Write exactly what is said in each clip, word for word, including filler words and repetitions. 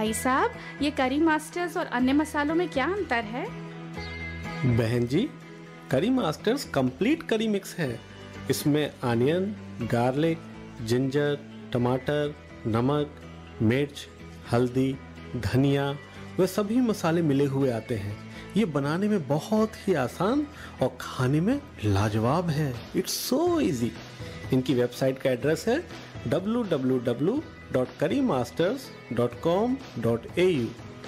भाई साहब, ये करी मास्टर्स और अन्य मसालों में क्या अंतर है? बहन जी, करी मास्टर्स कंप्लीट करी मिक्स है। इसमें अनियन, गार्लिक, जिंजर, टमाटर, नमक, मिर्च, हल्दी, धनिया वे सभी मसाले मिले हुए आते हैं। ये बनाने में बहुत ही आसान और खाने में लाजवाब है। It's so easy. इनकी वेबसाइट का एड्रेस है डब्ल्यू डब्ल्यू डब्ल्यू डॉट करी masters dot com dot A you.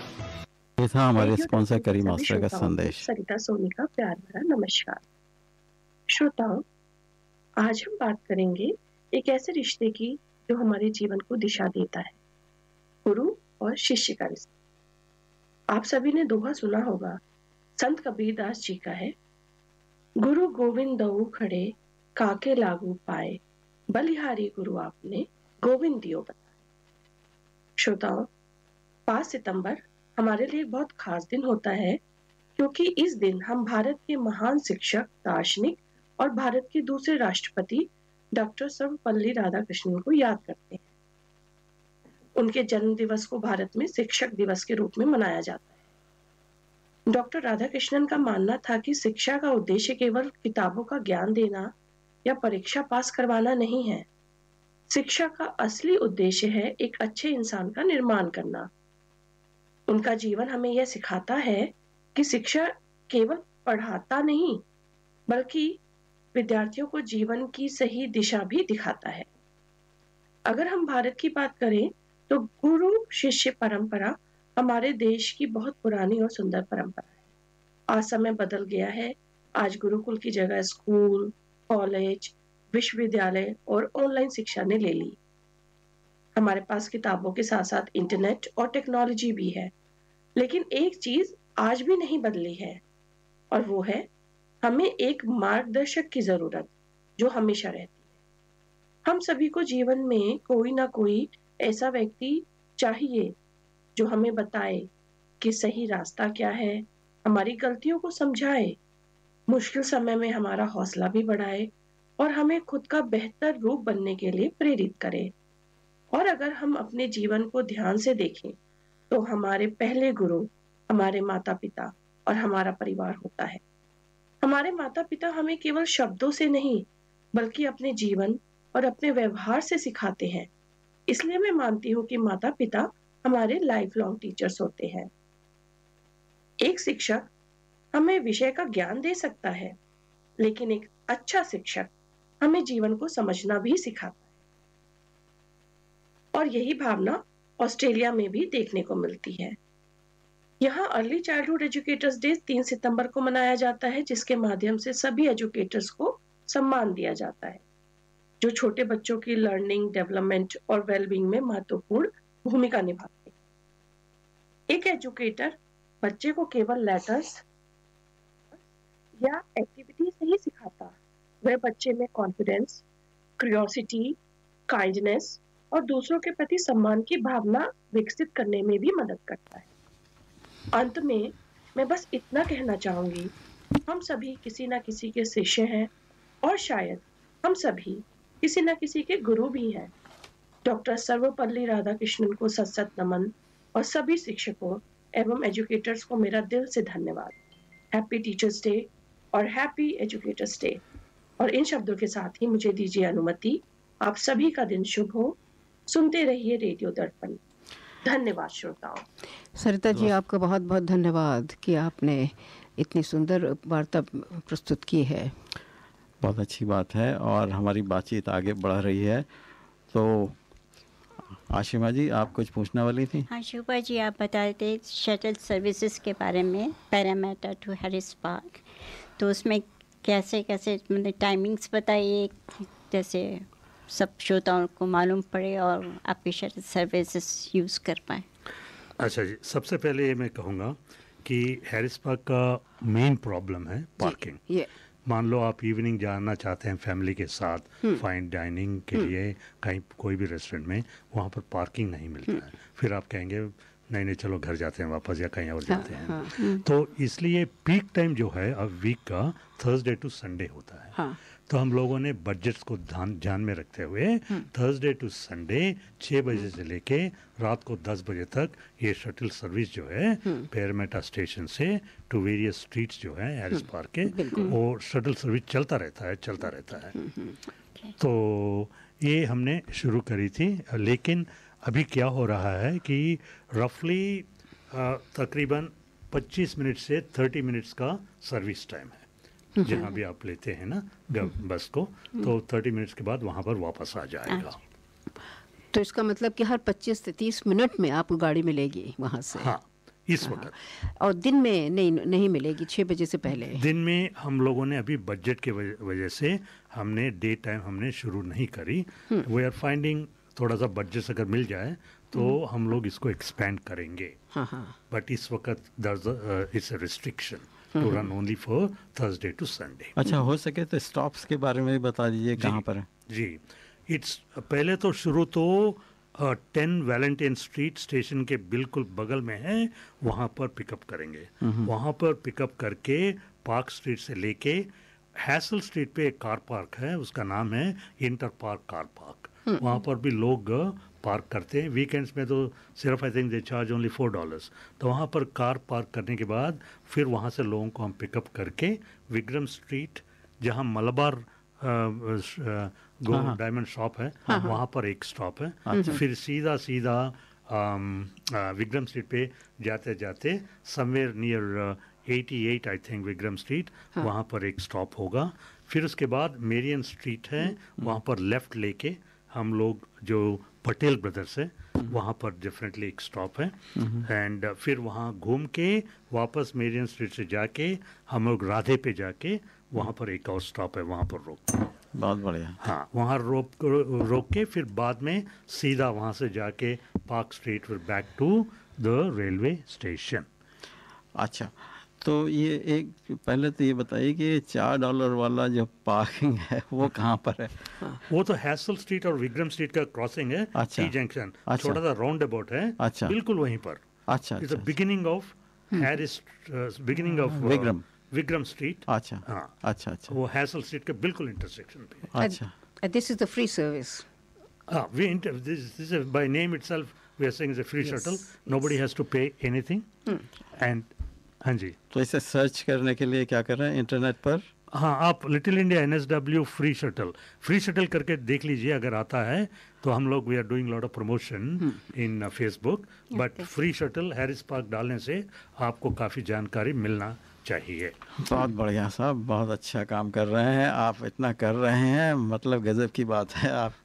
ये था हमारे स्पॉन्सर करी मास्टर का संदेश। सरिता सोनी का प्यार भरा नमस्कार। श्रोताओं, आज हम बात करेंगे एक ऐसे रिश्ते की जो हमारे जीवन को दिशा देता है, गुरु और शिष्य का रिश्ता। आप सभी ने दोहा सुना होगा, संत कबीरदास जी का है, गुरु गोविंद दऊ खड़े काके लागू पाए, बलिहारी गुरु आपने गोविंद दियो बताए। श्रोताओं, पाँच सितंबर हमारे लिए बहुत खास दिन होता है, क्योंकि इस दिन हम भारत के महान शिक्षक, दार्शनिक और भारत के दूसरे राष्ट्रपति डॉक्टर सर्वपल्ली राधाकृष्णन को याद करते हैं। उनके जन्म दिवस को भारत में शिक्षक दिवस के रूप में मनाया जाता है। डॉक्टर राधाकृष्णन का मानना था कि शिक्षा का उद्देश्य केवल किताबों का ज्ञान देना या परीक्षा पास करवाना नहीं है। शिक्षा का असली उद्देश्य है एक अच्छे इंसान का निर्माण करना। उनका जीवन हमें यह सिखाता है कि शिक्षा केवल पढ़ाता नहीं, बल्कि विद्यार्थियों को जीवन की सही दिशा भी दिखाता है। अगर हम भारत की बात करें तो गुरु शिष्य परंपरा हमारे देश की बहुत पुरानी और सुंदर परंपरा है। आज समय बदल गया है। आज गुरुकुल की जगह स्कूल, कॉलेज, विश्वविद्यालय और ऑनलाइन शिक्षा ने ले ली। हमारे पास किताबों के साथ साथ इंटरनेट और टेक्नोलॉजी भी है, लेकिन एक चीज आज भी नहीं बदली है, और वो है हमें एक मार्गदर्शक की जरूरत जो हमेशा रहती है। हम सभी को जीवन में कोई ना कोई ऐसा व्यक्ति चाहिए जो हमें बताए कि सही रास्ता क्या है, हमारी गलतियों को समझाए, मुश्किल समय में हमारा हौसला भी बढ़ाए और हमें खुद का बेहतर रूप बनने के लिए प्रेरित करे। और अगर हम अपने जीवन को ध्यान से देखें तो हमारे पहले गुरु हमारे माता पिता और हमारा परिवार होता है। हमारे माता पिता हमें केवल शब्दों से नहीं, बल्कि अपने जीवन और अपने व्यवहार से सिखाते हैं। इसलिए मैं मानती हूँ कि माता पिता हमारे लाइफ लॉन्ग टीचर्स होते हैं। एक शिक्षक हमें विषय का ज्ञान दे सकता है, लेकिन एक अच्छा शिक्षक हमें जीवन को समझना भी सिखाता है। और यही भावना ऑस्ट्रेलिया में भी देखने को मिलती है। यहाँ अर्ली चाइल्डहुड एजुकेटर्स डे तीन सितंबर को मनाया जाता है, जिसके माध्यम से सभी एजुकेटर्स को सम्मान दिया जाता है जो छोटे बच्चों की लर्निंग, डेवलपमेंट और वेलबींग में महत्वपूर्ण भूमिका निभाते हैं। एक एजुकेटर बच्चे को केवल लेटर्स या एक्टिविटीज नहीं सिखाता, वह बच्चे में कॉन्फिडेंस, क्यूरियोसिटी, काइंडनेस और दूसरों के प्रति सम्मान की भावना विकसित करने में भी मदद करता है। अंत में मैं बस इतना कहना चाहूंगी, हम सभी किसी ना किसी के शिष्य हैं और शायद हम सभी किसी ना किसी के गुरु भी हैं। डॉक्टर सर्वपल्ली राधाकृष्णन को सत सत नमन और सभी शिक्षकों एवं एजुकेटर्स को मेरा दिल से धन्यवाद। हैप्पी टीचर्स डे और हैप्पी एजुकेटर्स डे। और इन शब्दों के साथ ही मुझे दीजिए अनुमति। आप सभी का दिन शुभ हो। सुनते रहिए रेडियो दर्पण। धन्यवाद श्रोताओं। सरिता जी, आपका बहुत बहुत धन्यवाद कि आपने इतनी सुंदर वार्ता प्रस्तुत की है। बहुत अच्छी बात है और हमारी बातचीत आगे बढ़ रही है। तो आशिमा जी, आप कुछ पूछने वाली थी? हाँ शिल्पा जी, आप बता रहे थे शटल सर्विसेज के बारे में, पैरामीटर टू हैरिस पार्क। तो उसमें कैसे कैसे मतलब टाइमिंग्स बताइए, जैसे सब श्रोताओं को मालूम पड़े और आपकी शटल सर्विसेज यूज़ कर पाएँ। अच्छा जी, सबसे पहले ये मैं कहूँगा कि हैरिस पार्क का मेन प्रॉब्लम है पार्किंग। ये मान लो आप इवनिंग जाना चाहते हैं फैमिली के साथ फाइन डाइनिंग के लिए कहीं कोई भी रेस्टोरेंट में, वहाँ पर पार्किंग नहीं मिलता है। फिर आप कहेंगे नहीं नहीं चलो घर जाते हैं वापस या कहीं और जाते हैं। तो इसलिए पीक टाइम जो है अब वीक का थर्सडे टू संडे होता है। हाँ। तो हम लोगों ने बजट्स को ध्यान ध्यान में रखते हुए थर्सडे टू संडे छः बजे से लेके रात को दस बजे तक ये शटल सर्विस जो है पेरमेटा स्टेशन से टू वेरियस स्ट्रीट्स जो है हैरिस पार्क के, वो शटल सर्विस चलता रहता है चलता रहता है। तो ये हमने शुरू करी थी, लेकिन अभी क्या हो रहा है कि रफली तकरीबन पच्चीस मिनट से तीस मिनट्स का सर्विस टाइम है जहाँ भी आप लेते हैं ना बस को, तो तीस मिनट्स के बाद वहाँ पर वापस आ जाएगा। तो इसका मतलब कि हर पच्चीस से तीस मिनट में आपको गाड़ी मिलेगी वहाँ से? हाँ, इस वक्त। और दिन में नहीं नहीं मिलेगी छः बजे से पहले? दिन में हम लोगों ने अभी बजट के वजह से हमने डे टाइम हमने शुरू नहीं करी। वी आर फाइंडिंग थोड़ा सा बजट अगर मिल जाए तो हम लोग इसको एक्सपेंड करेंगे। हाँ हाँ। बट इस वक्त it's a restriction to run only for Thursday two Sunday. अच्छा, हो सके तो स्टॉप्स के बारे में भी बता दीजिए कहाँ पर है? जी, इट्स पहले तो शुरू तो टेन वैलेंटाइन स्ट्रीट स्टेशन के बिल्कुल बगल में है, वहाँ पर पिकअप करेंगे। वहाँ पर पिकअप करके पार्क स्ट्रीट से लेके हैसल स्ट्रीट पे एक कार पार्क है, उसका नाम है इंटर पार्क कार पार्क। वहाँ पर भी लोग पार्क करते हैं। वीकेंड्स में तो सिर्फ I think they charge only four dollars. तो वहाँ पर कार पार्क करने के बाद फिर वहाँ से लोगों को हम पिकअप करके विक्रम स्ट्रीट जहाँ मलबार गोल्ड डायमंड शॉप है वहाँ पर एक स्टॉप है। फिर सीधा सीधा विक्रम स्ट्रीट पे जाते जाते समवेयर नियर अठासी आई थिंक विक्रम स्ट्रीट, वहाँ पर एक स्टॉप होगा। फिर उसके बाद मेरियन स्ट्रीट है, वहाँ पर लेफ़्ट लेके हम लोग जो पटेल ब्रदर्स है वहाँ पर डेफिनेटली एक स्टॉप है। एंड फिर वहाँ घूम के वापस मेरियन स्ट्रीट से जाके हम लोग राधे पे जाके वहाँ पर एक और स्टॉप है, वहाँ पर रोक। बहुत बढ़िया। हाँ, वहाँ रोक रोक के फिर बाद में सीधा वहाँ से जाके पार्क स्ट्रीट फिर back to the railway station. अच्छा, तो ये एक पहले तो ये बताइए कि चार डॉलर वाला जो पार्किंग है वो कहाँ पर है? वो तो हैसल स्ट्रीट और विक्रम स्ट्रीट का क्रॉसिंग है। अच्छा, टी जंक्शन अच्छा, छोटा सा राउंड अबाउट है। अच्छा, बिल्कुल वहीं पर। अच्छा, it's the beginning of Harris beginning of Vikram Vikram street. अच्छा, हाँ, अच्छा अच्छा, वो हैसल स्ट्रीट के बिल्कुल इंटरसेक्शन पे। अच्छा, this is the free service? हाँ, we inter this this is by name itself we are saying is a free Yes, shuttle. yes. Nobody has to pay anything. And हाँ जी, तो इसे search करने के लिए क्या कर रहे हैं इंटरनेट पर? हाँ, आप little India N S W free shuttle free shuttle करके देख लीजिए, अगर आता है तो हम लोग we are doing lot of promotion in Facebook. But free shuttle Harris park डालने से आपको काफ़ी जानकारी मिलना चाहिए। बहुत बढ़िया साहब, बहुत अच्छा काम कर रहे हैं आप, इतना कर रहे हैं मतलब गजब की बात है, आप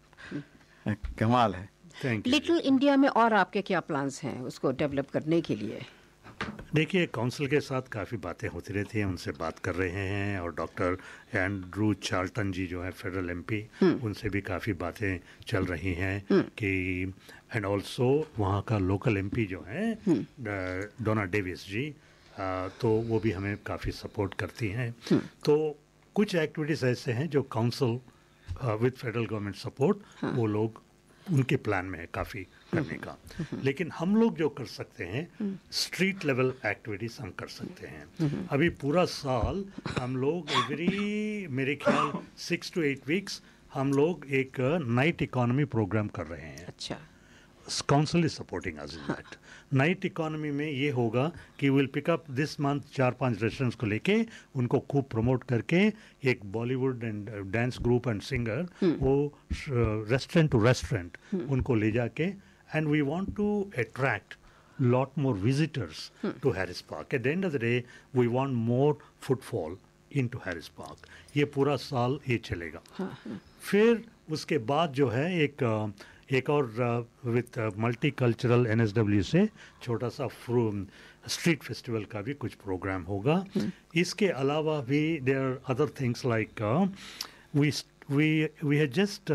कमाल है। Thank you. लिटिल इंडिया में और आपके क्या प्लान्स हैं उसको डेवलप करने के लिए? देखिए, काउंसिल के साथ काफ़ी बातें होती रहती हैं, उनसे बात कर रहे हैं, और डॉक्टर एंड्रू चार्ल्टन जी जो है फेडरल एमपी, उनसे भी काफ़ी बातें चल रही हैं कि एंड ऑल्सो वहाँ का लोकल एमपी जो है डोना डेविस जी, आ, तो वो भी हमें काफ़ी सपोर्ट करती हैं। तो कुछ एक्टिविटीज़ ऐसे हैं जो council with federal government support वो लोग उनके प्लान में है काफ़ी करने का। लेकिन हम लोग जो कर सकते हैं स्ट्रीट लेवल एक्टिविटीज हम कर सकते हैं। अभी पूरा साल हम लोग एवरी मेरे ख्याल सिक्स टू एट वीक्स हम लोग एक नाइट इकोनॉमी प्रोग्राम कर रहे हैं। अच्छा, council is supporting us in that. Night economy में ये होगा कि विल पिकअप दिस मंथ चार पांच रेस्टोरेंट्स को लेके उनको खूब प्रमोट करके एक Bollywood and dance group and singer वो रेस्टोरेंट टू रेस्टोरेंट उनको ले जाके, and we want to attract lot more visitors hmm. to Harris Park. At the end of the day, we want more footfall into Harris Park. ये पूरा साल ये चलेगा। हाँ, हाँ. फिर उसके बाद जो है एक एक और with multi cultural N S W से छोटा सा स्ट्रीट फेस्टिवल का भी कुछ प्रोग्राम होगा। hmm. इसके अलावा भी there are other things like we we we have just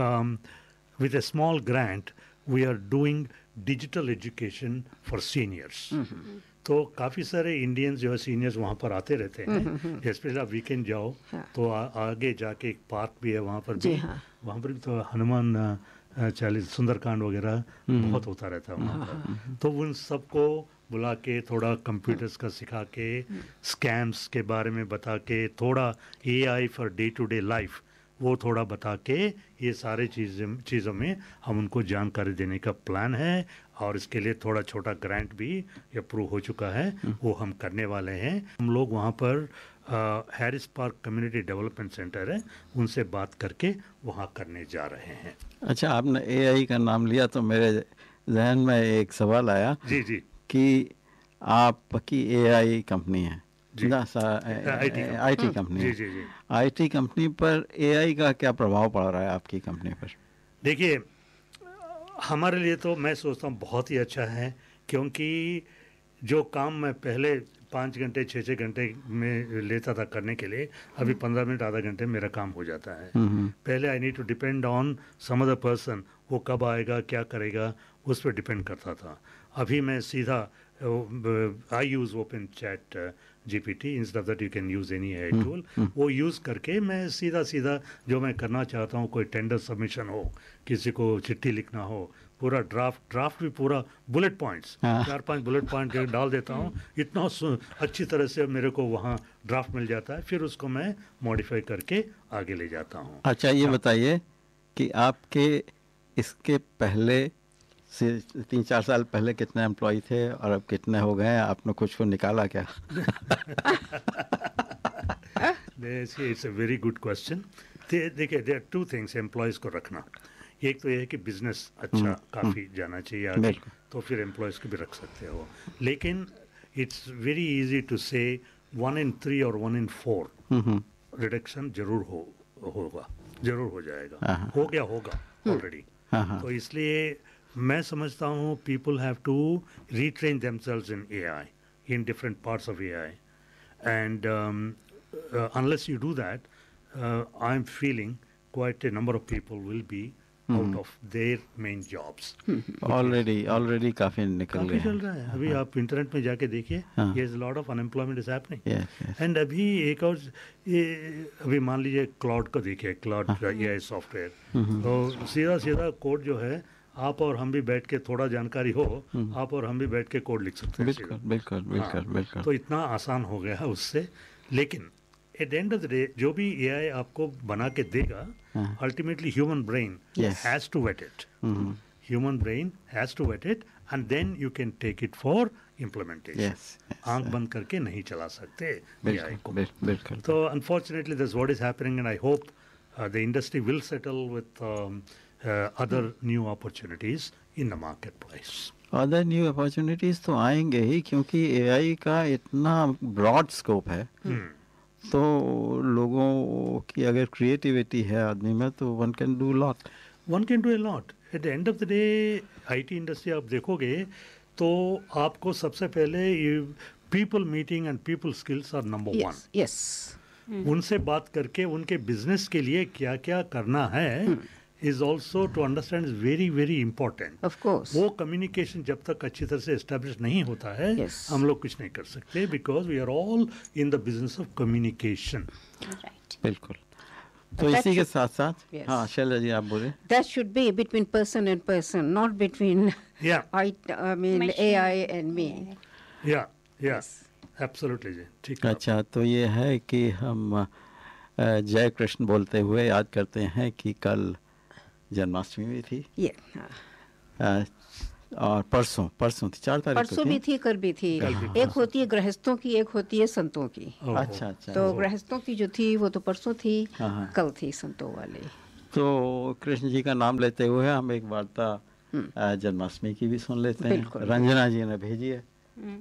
with a small grant we are doing digital education for seniors. तो काफ़ी सारे इंडियंस जो है सीनियर्स वहाँ पर आते रहते हैं, स्पेशली आप वीकेंड जाओ हाँ. तो आ, आगे जाके एक पार्क भी है वहाँ पर भी, हाँ. वहाँ पर भी तो हनुमान चालीस सुंदरकांड वगैरह बहुत होता रहता है वहाँ पर। तो उन सबको बुला के थोड़ा कंप्यूटर्स का सिखा के, स्कैम्स के बारे में बता के, थोड़ा AI for day to day life वो थोड़ा बता के, ये सारे चीज़ें चीज़ों में हम उनको जानकारी देने का प्लान है। और इसके लिए थोड़ा छोटा ग्रांट भी अप्रूव हो चुका है, वो हम करने वाले हैं। हम लोग वहाँ पर Harris park community development centre है, उनसे बात करके वहाँ करने जा रहे हैं। अच्छा, आपने एआई का नाम लिया तो मेरे जहन में एक सवाल आया जी जी कि आपकी एआई कंपनी है जी। ना, आईटी कंपनी जी है। जी जी आईटी कंपनी पर एआई का क्या प्रभाव पड़ रहा है आपकी कंपनी पर? देखिए, हमारे लिए तो मैं सोचता हूँ बहुत ही अच्छा है, क्योंकि जो काम मैं पहले पाँच घंटे छः छः घंटे में लेता था करने के लिए, अभी पंद्रह मिनट आधा घंटे में मेरा काम हो जाता है। पहले I need to depend on some other person, वो कब आएगा क्या करेगा उस पर डिपेंड करता था। अभी मैं सीधा आई use open chat GPT instead of that you can use any AI tool, वो यूज़ करके मैं सीधा सीधा जो मैं करना चाहता हूँ, कोई टेंडर सबमिशन हो, किसी को चिट्ठी लिखना हो, पूरा ड्राफ्ट ड्राफ्ट भी पूरा बुलेट पॉइंट्स चार पांच बुलेट पॉइंट डाल देता हूँ, इतना अच्छी तरह से मेरे को वहाँ ड्राफ्ट मिल जाता है, फिर उसको मैं मॉडिफाई करके आगे ले जाता हूँ। अच्छा, ये बताइए कि आपके इसके पहले से तीन चार साल पहले कितने एम्प्लॉय थे और अब कितने हो गए? आपने कुछ को निकाला क्या? It's a very good question. देखिए, there are two things employees को रखना। एक तो ये है कि बिजनेस अच्छा काफ़ी जाना चाहिए आगे, तो फिर एम्प्लॉयज़ को भी रख सकते हो। लेकिन इट्स वेरी इजी टू से वन इन थ्री और वन इन फोर रिडक्शन जरूर हो होगा जरूर हो जाएगा, हो गया होगा ऑलरेडी। तो इसलिए मैं समझता हूँ people have to retrain themselves in AI in different parts of AI, and unless you do that I am feeling quite a number of people will be out of their main jobs. Already already काफी निकल गए काफी चल रहा है अभी। आप internet में जाके देखिए, there's a lot of unemployment is happening. And अभी एक और ये अभी मान लीजिए क्लाउड को देखिए, क्लाउड एआई सॉफ्टवेयर, तो सीधा सीधा कोड जो है, आप और हम भी बैठ के थोड़ा जानकारी हो, आप और हम भी बैठ के कोड लिख सकते हैं। बिल्कुल बिल्कुल बिल्कुल बिल्कुल। तो इतना आसान हो गया है उससे। लेकिन at the end of the day जो भी एआई आपको बना के देगा, ultimately human brain has to wait it, human brain has to wait it, and then you can take it for implementation. आंख बंद करके नहीं चला सकते एआई को। बिल्कुल। तो unfortunately this what is happening, and I hope the industry will settle with other new opportunities in the market place. Other new opportunities तो आएंगे ही, क्योंकि एआई का इतना ब्रॉड स्कोप है। तो लोगों की अगर क्रिएटिविटी है आदमी में, तो one can do lot one can do a lot. At the end of the day IT industry आप देखोगे तो आपको सबसे पहले people meeting and people skills are number one. Yes, उनसे बात करके उनके बिजनेस के लिए क्या क्या करना है is also to understand is very very important. Of course. वो कम्युनिकेशन जब तक अच्छी तरह से एस्टेब्लिश नहीं होता है, yes. हम लोग कुछ नहीं कर सकते, because we are all in the business of communication. Right. बिल्कुल। तो इसी के साथ साथ yes. हाँ शैला जी आप बोले। That should be between person and person, not between Yeah. I, I mean Machine. A I and me. Yeah, yeah, absolutely जी, ठीक है। अच्छा, तो ये है कि हम जय कृष्ण बोलते हुए याद करते हैं कि कल जन्माष्टमी भी थी। Yeah. आ, और परसों परसों थी, चार तारीख परसों भी थी, कल भी थी। एक होती है गृहस्थों की, एक होती है संतों की। अच्छा अच्छा। तो गृहस्थों की जो थी वो तो परसों थी, हाँ, हाँ। कल थी संतों वाली। तो कृष्ण जी का नाम लेते हुए हम एक वार्ता जन्माष्टमी की भी सुन लेते हैं। रंजना जी ने भेजी है।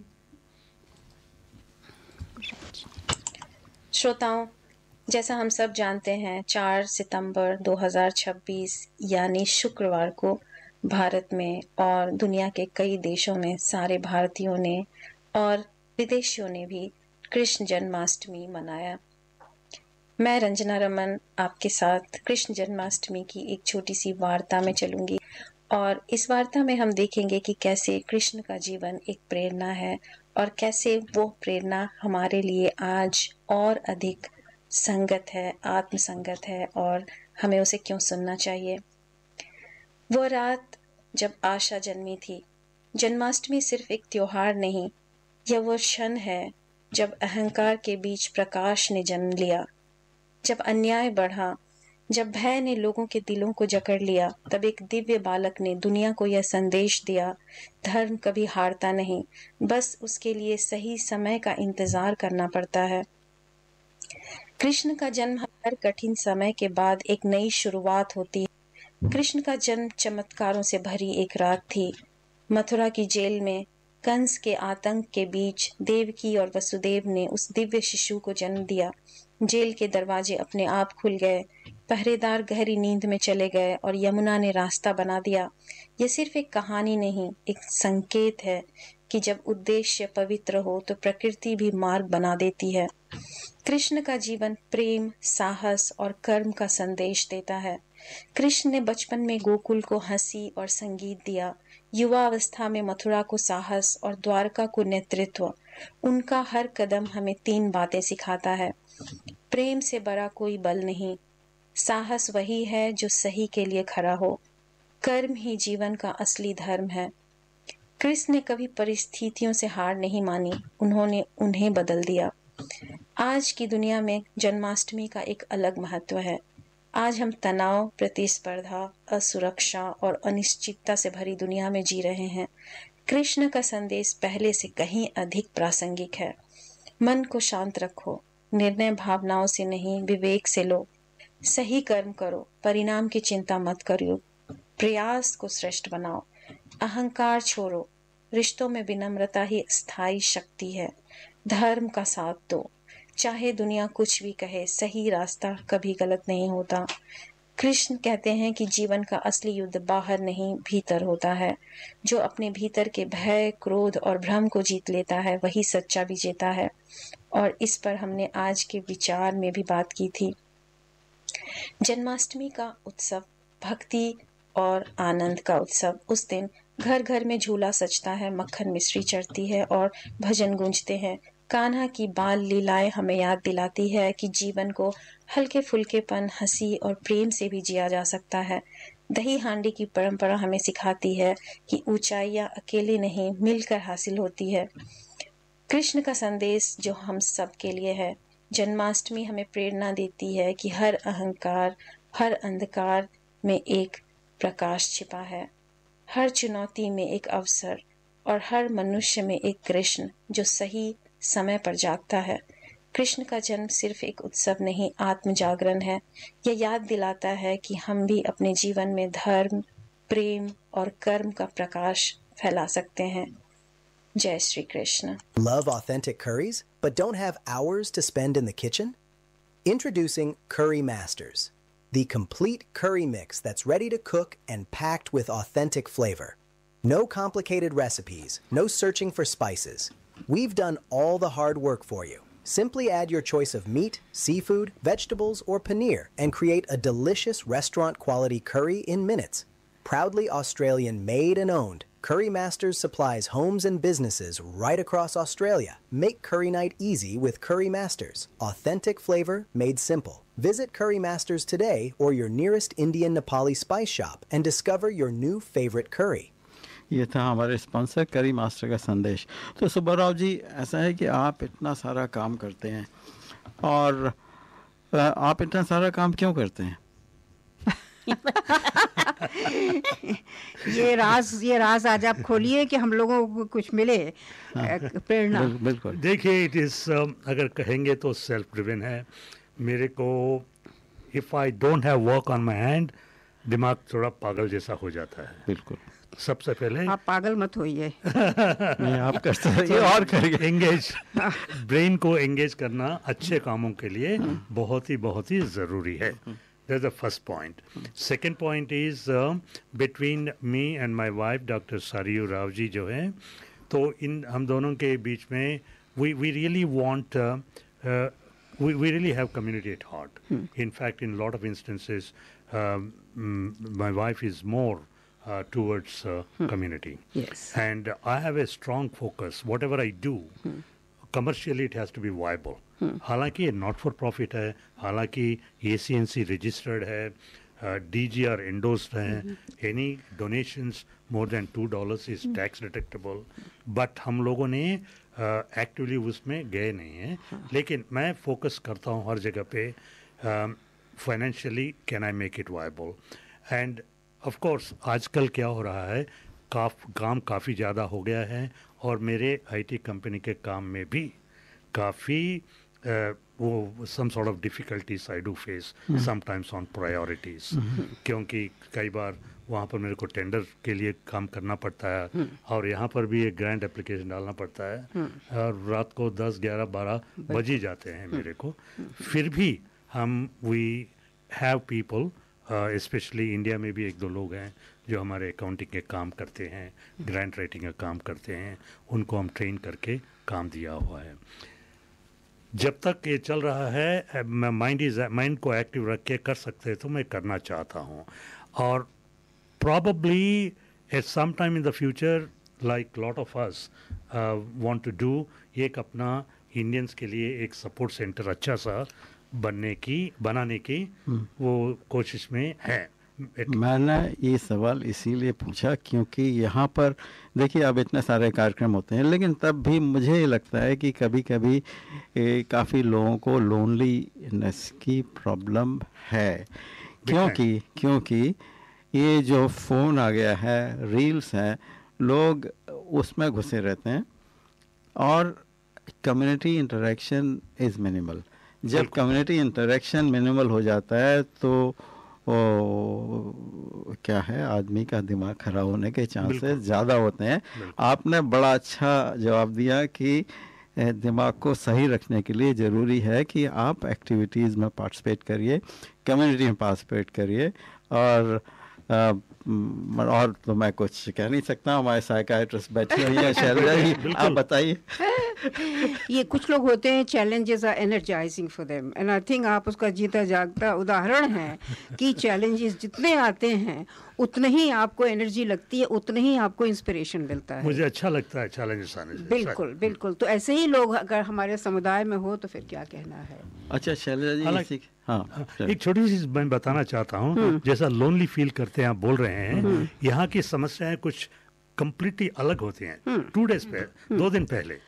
श्रोताओं, जैसा हम सब जानते हैं, चार सितंबर दो हज़ार छब्बीस यानी शुक्रवार को भारत में और दुनिया के कई देशों में सारे भारतीयों ने और विदेशियों ने भी कृष्ण जन्माष्टमी मनाया। मैं रंजना रमन आपके साथ कृष्ण जन्माष्टमी की एक छोटी सी वार्ता में चलूंगी, और इस वार्ता में हम देखेंगे कि कैसे कृष्ण का जीवन एक प्रेरणा है और कैसे वो प्रेरणा हमारे लिए आज और अधिक संगत है, आत्मसंगत है, और हमें उसे क्यों सुनना चाहिए। वो रात जब आशा जन्मी थी। जन्माष्टमी सिर्फ एक त्योहार नहीं, यह वो क्षण है जब अहंकार के बीच प्रकाश ने जन्म लिया, जब अन्याय बढ़ा, जब भय ने लोगों के दिलों को जकड़ लिया, तब एक दिव्य बालक ने दुनिया को यह संदेश दिया, धर्म कभी हारता नहीं, बस उसके लिए सही समय का इंतजार करना पड़ता है। कृष्ण का जन्म हर कठिन समय के बाद एक नई शुरुआत होती है। कृष्ण का जन्म चमत्कारों से भरी एक रात थी। मथुरा की जेल में कंस के आतंक के बीच देवकी और वसुदेव ने उस दिव्य शिशु को जन्म दिया। जेल के दरवाजे अपने आप खुल गए, पहरेदार गहरी नींद में चले गए और यमुना ने रास्ता बना दिया। यह सिर्फ एक कहानी नहीं, एक संकेत है कि जब उद्देश्य पवित्र हो तो प्रकृति भी मार्ग बना देती है। कृष्ण का जीवन प्रेम, साहस और कर्म का संदेश देता है। कृष्ण ने बचपन में गोकुल को हंसी और संगीत दिया, युवा अवस्था में मथुरा को साहस और द्वारका को नेतृत्व। उनका हर कदम हमें तीन बातें सिखाता है। प्रेम से बड़ा कोई बल नहीं, साहस वही है जो सही के लिए खड़ा हो, कर्म ही जीवन का असली धर्म है। कृष्ण ने कभी परिस्थितियों से हार नहीं मानी, उन्होंने उन्हें बदल दिया। आज की दुनिया में जन्माष्टमी का एक अलग महत्व है। आज हम तनाव, प्रतिस्पर्धा, असुरक्षा और अनिश्चितता से भरी दुनिया में जी रहे हैं। कृष्ण का संदेश पहले से कहीं अधिक प्रासंगिक है। मन को शांत रखो, निर्णय भावनाओं से नहीं विवेक से लो, सही कर्म करो, परिणाम की चिंता मत करो, प्रयास को श्रेष्ठ बनाओ, अहंकार छोड़ो, रिश्तों में विनम्रता ही स्थायी शक्ति है, धर्म का साथ दो, चाहे दुनिया कुछ भी कहे, सही रास्ता कभी गलत नहीं होता। कृष्ण कहते हैं कि जीवन का असली युद्ध बाहर नहीं भीतर होता है। जो अपने भीतर के भय, क्रोध और भ्रम को जीत लेता है वही सच्चा विजेता है। और इस पर हमने आज के विचार में भी बात की थी। जन्माष्टमी का उत्सव भक्ति और आनंद का उत्सव। उस दिन घर घर में झूला सजता है, मक्खन मिश्री चढ़ती है और भजन गूंजते हैं। कान्हा की बाल लीलाएं हमें याद दिलाती है कि जीवन को हल्के फुल्केपन, हंसी और प्रेम से भी जिया जा सकता है। दही हांडी की परंपरा हमें सिखाती है कि ऊंचाइयां अकेले नहीं मिलकर हासिल होती है। कृष्ण का संदेश जो हम सब के लिए है। जन्माष्टमी हमें प्रेरणा देती है कि हर अहंकार, हर अंधकार में एक प्रकाश छिपा है, हर चुनौती में एक अवसर और हर मनुष्य में एक कृष्ण जो सही समय पर जागता है। कृष्ण का जन्म सिर्फ एक उत्सव नहीं, आत्म जागरण है। यह याद दिलाता है कि हम भी अपने जीवन में धर्म, प्रेम और कर्म का प्रकाश फैला सकते हैं। जय Shri Krishna. Love authentic curries, but don't have hours to spend in the kitchen? Introducing Curry Masters, the complete curry mix that's ready to cook and packed with authentic flavor. No complicated recipes, no searching for spices. We've done all the hard work for you. Simply add your choice of meat, seafood, vegetables, or paneer and create a delicious restaurant-quality curry in minutes. Proudly Australian made and owned, Curry Masters supplies homes and businesses right across Australia. Make curry night easy with Curry Masters. Authentic flavor made simple. Visit Curry Masters today or your nearest Indian Nepali spice shop and discover your new favorite curry. ये था हमारे sponsor करी master का संदेश। तो सुब्बाराव जी, ऐसा है कि आप इतना सारा काम करते हैं और आप इतना सारा काम क्यों करते हैं? ये राज ये राज आज आप खोलिए कि हम लोगों को कुछ मिले प्रेरणा। बिल्कुल। देखिए, इट इज अगर कहेंगे तो सेल्फ ड्रिवन है। मेरे को if I don't have work on my hand, दिमाग थोड़ा पागल जैसा हो जाता है। बिल्कुल। सबसे पहले आप पागल मत होइए। नहीं, आप करते रहिए और करिए। एंगेज ब्रेन को एंगेज करना अच्छे कामों के लिए बहुत ही बहुत ही ज़रूरी है। That's the first point. Second point is uh, between me and my wife, Doctor Sariyu Rao ji जो है, तो इन हम दोनों के बीच में we we really want uh, uh, we we really have community at heart. Hmm. In fact, in a lot of instances, um, my wife is more uh, towards uh, hmm. community. Yes. And I have a strong focus. Whatever I do, hmm. commercially it has to be viable. हालांकि ये not for profit है, हालांकि ए C N C registered है, D G R endorsed हैं, any donations more than two dollars is tax deductible, but हम लोगों ने actively uh, उसमें गए नहीं हैं, लेकिन मैं फोकस करता हूँ हर जगह पे financially can I make it viable. End of course आजकल क्या हो रहा है, काफ काम काफ़ी ज़्यादा हो गया है और मेरे आईटी कंपनी के काम में भी काफ़ी uh, वो some sort of difficulties I do face sometimes on priorities, क्योंकि कई बार वहाँ पर मेरे को टेंडर के लिए काम करना पड़ता है और यहाँ पर भी एक ग्रांट एप्लीकेशन डालना पड़ता है और रात को दस ग्यारह बारह बज ही जाते हैं मेरे को। फिर भी हम we have people, specially India में भी एक दो लोग हैं जो हमारे अकाउंटिंग के काम करते हैं, ग्रांट राइटिंग का काम करते हैं, उनको हम ट्रेन करके काम दिया हुआ है। जब तक ये चल रहा है मैं माइंड इज माइंड को एक्टिव रख के कर सकते हैं तो मैं करना चाहता हूँ, और probably at some time in the future like lot of us uh, want to do, एक अपना इंडियंस के लिए एक सपोर्ट सेंटर अच्छा सा बनने की बनाने की वो कोशिश में है। मैंने ये सवाल इसीलिए पूछा क्योंकि यहाँ पर देखिए अब इतने सारे कार्यक्रम होते हैं, लेकिन तब भी मुझे लगता है कि कभी कभी काफ़ी लोगों को लोनलीनेस की प्रॉब्लम है, क्योंकि क्योंकि ये जो फ़ोन आ गया है, रील्स हैं, लोग उसमें घुसे रहते हैं और कम्युनिटी इंटरेक्शन इज़ मिनिमल। जब कम्युनिटी इंटरेक्शन मिनिमल हो जाता है तो ओ, क्या है, आदमी का दिमाग खराब होने के चांसेस ज़्यादा होते हैं। आपने बड़ा अच्छा जवाब दिया कि दिमाग को सही रखने के लिए ज़रूरी है कि आप एक्टिविटीज़ में पार्टिसिपेट करिए, कम्युनिटी में पार्टिसिपेट करिए, और आ, और तो मैं कुछ कह नहीं सकता। हमारे साइकाइट्रिस्ट बैठे हुए हैं, शैलजा जी आप बताइए। ये कुछ लोग होते हैं, challenges are energising for them, and I think आप उसका जीता जागता उदाहरण है कि चैलेंजेस जितने आते हैं उतने ही आपको एनर्जी लगती है, उतने ही आपको इंस्पिरेशन मिलता है। मुझे अच्छा लगता है चैलेंजेस आने से। बिल्कुल बिल्कुल, तो ऐसे ही लोग अगर हमारे समुदाय में हो तो फिर क्या कहना है। अच्छा शैलजा जी, हाँ, एक छोटी सी मैं बताना चाहता हूँ, जैसा लोनली फील करते हैं आप बोल रहे हैं, यहाँ की समस्याएं कुछ कंप्लीटली अलग होती हैं। टू डेज पहले, दो दिन पहले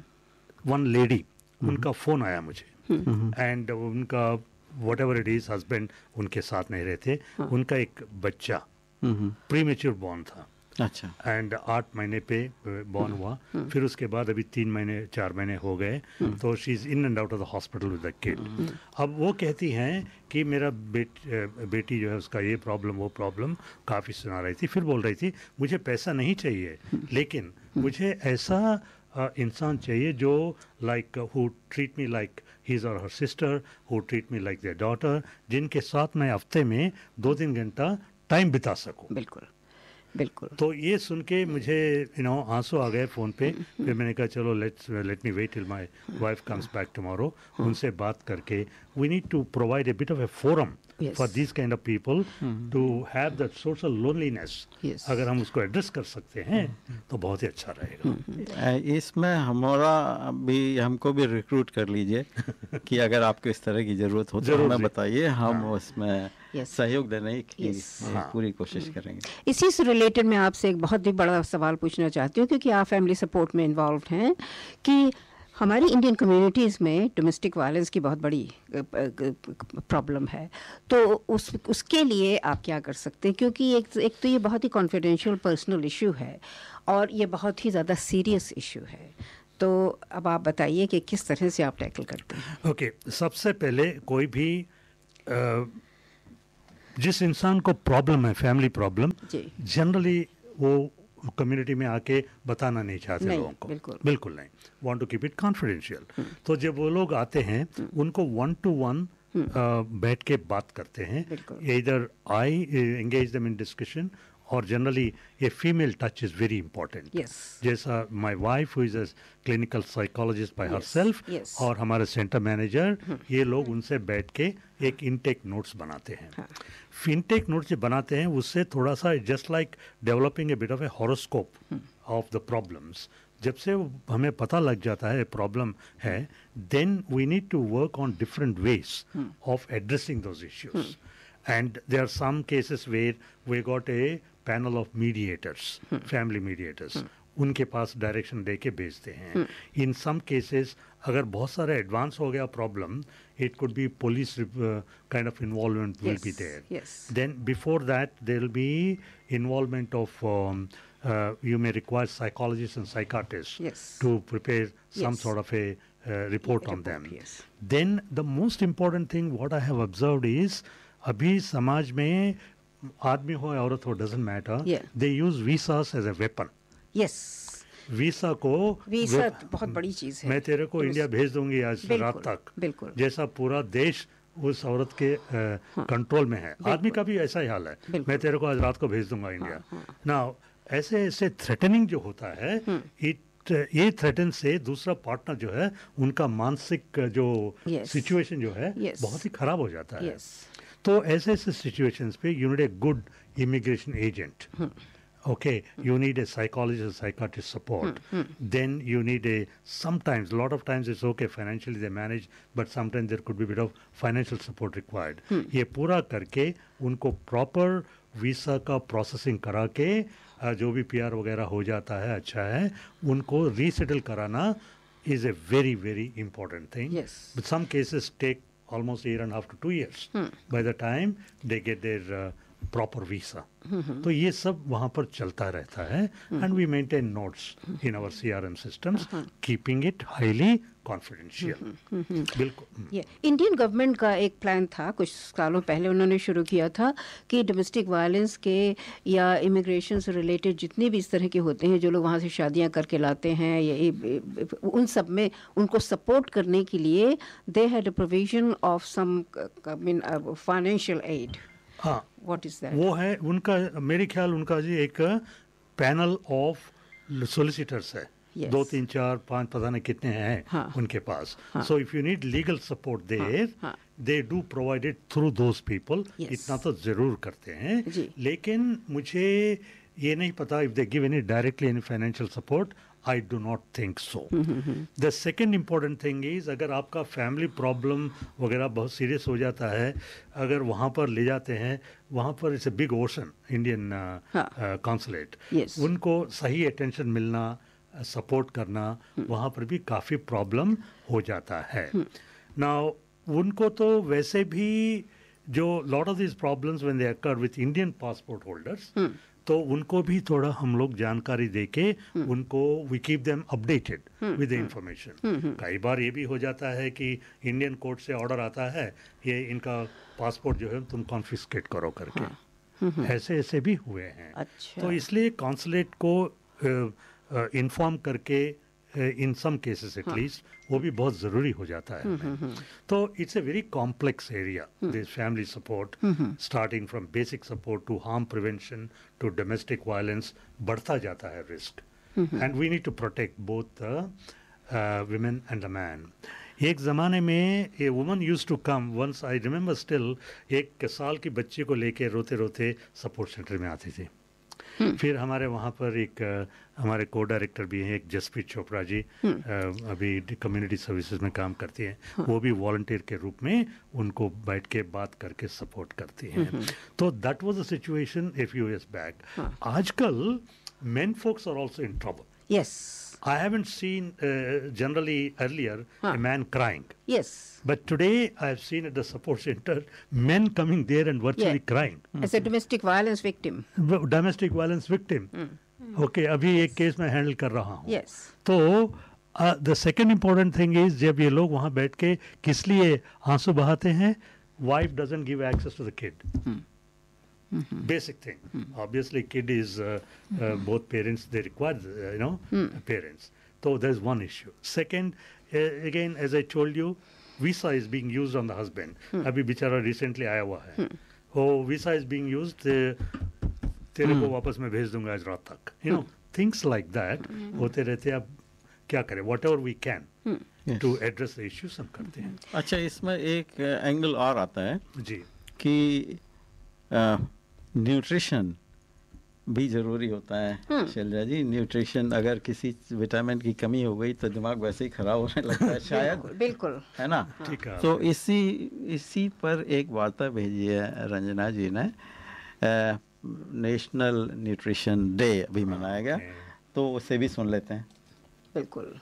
वन लेडी, उनका फोन आया मुझे, एंड उनका what ever it is husband उनके साथ नहीं रहते, उनका एक बच्चा प्रीमेच्योर बॉर्न था, अच्छा, एंड आठ महीने पे बॉर्न हुआ, फिर उसके बाद अभी तीन महीने चार महीने हो गए, तो she is in and out of the hospital with the kid. अब वो कहती हैं कि मेरा बेट बेटी जो है उसका ये प्रॉब्लम वो प्रॉब्लम काफ़ी सुना रही थी, फिर बोल रही थी मुझे पैसा नहीं चाहिए, लेकिन मुझे ऐसा Uh, इंसान चाहिए जो like who treat me like his और her sister, who treat me like there daughter, जिनके साथ मैं हफ्ते में दो तीन घंटा टाइम बिता सकूं। बिल्कुल बिल्कुल। तो ये सुन के मुझे यू नो आंसू आ गए फ़ोन पे। फिर मैंने कहा चलो let's let me wait till my wife comes back tomorrow, उनसे बात करके we need to provide a bit of A forum for this kind of people to have that social loneliness. अगर हम उसको एड्रेस कर सकते हैं तो बहुत ही अच्छा रहेगा। इसमें हमारा भी, हमको भी रिक्रूट कर लीजिए कि अगर आपको इस तरह की ज़रूरत हो तो हमें बताइए, हम उसमें Yes. सहयोग देने की yes. पूरी कोशिश करेंगे। इसी से रिलेटेड मैं आपसे एक बहुत ही बड़ा सवाल पूछना चाहती हूँ, क्योंकि आप फैमिली सपोर्ट में इन्वॉल्व हैं, कि हमारी इंडियन कम्युनिटीज़ में डोमेस्टिक वायलेंस की बहुत बड़ी प्रॉब्लम है, तो उस उसके लिए आप क्या कर सकते हैं, क्योंकि एक एक तो ये बहुत ही कॉन्फिडेंशियल पर्सनल इशू है और ये बहुत ही ज़्यादा सीरियस इशू है, तो अब आप बताइए कि किस तरह से आप टैकल करते हैं। ओके okay, सबसे पहले कोई भी आ, जिस इंसान को प्रॉब्लम है, फैमिली प्रॉब्लम, जनरली वो कम्युनिटी में आके बताना नहीं चाहते नहीं, लोगों को, बिल्कुल बिल्कुल नहीं, want to keep it confidential. तो जब वो लोग आते हैं उनको वन टू वन बैठ के बात करते हैं, इधर आई एंगेज देम इन डिस्कशन, और जनरली ये female touch is very important. जैसा my wife who is a clinical psychologist bye herself, और हमारे सेंटर मैनेजर, ये लोग उनसे बैठ के एक इनटेक नोट्स बनाते हैं। हाँ. इनटेक नोट्स जो बनाते हैं उससे थोड़ा सा just like developing a bit of A horoscope of the problems. जब से हमें पता लग जाता है प्रॉब्लम है, then we need to work on different ways of addressing those issues. And there are some cases where we got a panel of mediators, family mediators. उनके पास direction दे के भेजते हैं. In some cases, अगर बहुत सारा advance हो गया problem, it could be police uh, kind of involvement will Yes, be there. yes. Then before that, there will be involvement of um, uh, you may require psychologists and psychiatrists Yes. to prepare some Yes. sort of a uh, report on Report, them. yes. Then the most important thing what I have observed is अभी समाज में आदमी हो या औरत हो doesn't matter. Yeah. They use visas as a weapon. Yes visa को visa वे- बहुत बड़ी चीज है. मैं तेरे को इंडिया भेज दूंगी आज बिल्कुल, रात तक, बिल्कुल. जैसा पूरा देश उस औरत के कंट्रोल में है. आदमी का भी ऐसा ही हाल है. बिल्कुल. मैं तेरे को आज रात को भेज दूंगा इंडिया. नाउ ऐसे ऐसे थ्रेटनिंग जो होता है, इट ये थ्रेटन से दूसरा पार्टनर जो है उनका मानसिक जो Yes. सिचुएशन जो है Yes. बहुत ही खराब हो जाता है. यस तो ऐसे ऐसे सिचुएशंस पे you need a good immigration agent. Okay, you need a psychologist and psychiatrist support. Then you need a, sometimes, a lot of times it's okay, financially they manage, but sometimes there could be a bit of financial support required. ये पूरा करके उनको proper visa का processing करा के अ, जो भी P R वगैरह हो जाता है अच्छा है, उनको resettle कराना is a very very important thing. Yes. But some cases take almost a year and a half to two years by the time they get their uh, proper visa. तो ये सब वहाँ पर चलता रहता है. And we maintain notes in our C R M systems, keeping it highly confidential. बिल्कुल. ये इंडियन गवर्नमेंट का एक प्लान था कुछ सालों पहले, उन्होंने शुरू किया था कि डोमेस्टिक वायलेंस के या इमिग्रेशन से रिलेटेड जितने भी इस तरह के होते हैं, जो लोग वहाँ से शादियाँ करके लाते हैं, ये उन सब में उनको सपोर्ट करने के लिए they had a provision of some I mean financial aid. हाँ, व्हाट इज दैट? वो है उनका, मेरे ख्याल उनका जी एक पैनल ऑफ सोलिसिटर्स है. Yes. दो तीन चार पांच पता नहीं कितने हैं हाँ. उनके पास. हाँ. So if you need legal support there, हाँ. They do provide it through those people. Yes. इतना तो जरूर करते हैं. जी. लेकिन मुझे ये नहीं पता if they give any directly any financial support. I do not think so. The second important thing is, अगर आपका फैमिली प्रॉब्लम वगैरह बहुत सीरियस हो जाता है, अगर वहाँ पर ले जाते हैं, वहाँ पर it's a big ocean Indian consulate. Yes. उनको सही अटेंशन मिलना, सपोर्ट करना, वहाँ पर भी काफ़ी प्रॉब्लम हो जाता है. नाउ उनको तो वैसे भी जो lot of this problems when they occur with Indian passport holders, तो उनको भी थोड़ा हम लोग जानकारी देके उनको we keep them updated with the information. कई बार ये भी हो जाता है कि इंडियन कोर्ट से ऑर्डर आता है, ये इनका पासपोर्ट जो है तुम कॉन्फिस्केट करो करके. ऐसे ऐसे भी हुए हैं. अच्छा. तो इसलिए कॉन्सुलेट को इन्फॉर्म करके इन सम केसेस एटलीस्ट वो भी बहुत ज़रूरी हो जाता है. तो it's a very complex area this family support, starting from basic support to harm prevention to domestic violence. बढ़ता जाता है risk, and we need to protect both the women and the man. एक ज़माने में a woman use to come once, I remember still, एक साल की बच्ची को लेके रोते रोते सपोर्ट सेंटर में आती थी. फिर हमारे वहाँ पर एक uh, हमारे को डायरेक्टर भी हैं, एक जसप्रीत चोपड़ा जी, uh, अभी कम्युनिटी सर्विसेज में काम करती हैं. वो भी वॉलंटियर के रूप में उनको बैठ के बात करके सपोर्ट करती हैं. तो that was the situation a few years back. आजकल main focus are also in trouble. Yes. I haven't seen uh, generally earlier Huh. a man crying. Yes. But today I have seen at the support center men coming there and virtually Yeah. crying. As a domestic violence victim. W- Domestic violence victim. Okay, अभी एक case मैं handle कर रहा हूँ. Yes. तो the second important thing is, जब ये लोग वहाँ बैठ के किस लिए आंसू बहाते हैं, wife doesn't give access to the kid. Basic thing. Obviously, kid is uh, uh, both parents. They require, uh, you know, parents. So there's one issue. Second, uh, again, as I told you, visa is being used on the husband. अभी बेचारा recently आया हुआ है. वो visa is being used. uh, तेरे को वापस मैं भेज दूंगा आज रात तक. You know, things like that होते रहते हैं. अब क्या करें? Whatever we can to address the issues हम करते हैं. अच्छा, इसमें एक एंगल और आता है जी. कि न्यूट्रिशन भी ज़रूरी होता है शैलजा जी। न्यूट्रिशन, अगर किसी विटामिन की कमी हो गई तो दिमाग वैसे ही खराब होने लगता है शायद, बिल्कुल, है ना। ठीक है। तो इसी इसी पर एक वार्ता भेजी है रंजना जी ने। नेशनल न्यूट्रिशन डे अभी मनाया गया, तो उसे भी सुन लेते हैं। बिल्कुल।